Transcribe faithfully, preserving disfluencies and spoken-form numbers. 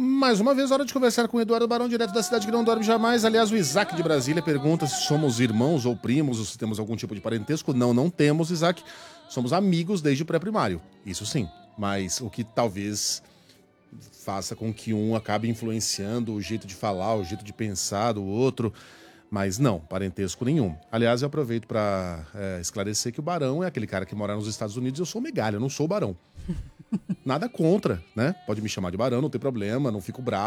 Mais uma vez, hora de conversar com o Eduardo Barão, direto da cidade que não dorme jamais. Aliás, o Isaac de Brasília pergunta se somos irmãos ou primos, ou se temos algum tipo de parentesco. Não, não temos, Isaac. Somos amigos desde o pré-primário. Isso sim. Mas o que talvez faça com que um acabe influenciando o jeito de falar, o jeito de pensar do outro. Mas não, parentesco nenhum. Aliás, eu aproveito para é, esclarecer que o Barão é aquele cara que mora nos Estados Unidos e eu sou migalha, eu não sou o Barão. Nada contra, né? Pode me chamar de Barão, não tem problema, não fico bravo.